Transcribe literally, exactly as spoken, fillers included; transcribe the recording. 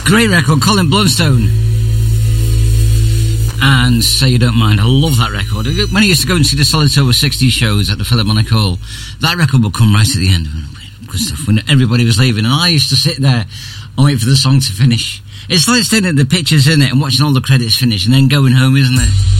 Great record, Colin Blunstone. And Say You Don't Mind. I love that record. When I used to go and see the Solid Silver sixties shows at the Philharmonic Hall, that record would come right at the end. Good stuff. When everybody was leaving, and I used to sit there and wait for the song to finish. It's like staring at the pictures, isn't it, and watching all the credits finish and then going home, isn't it?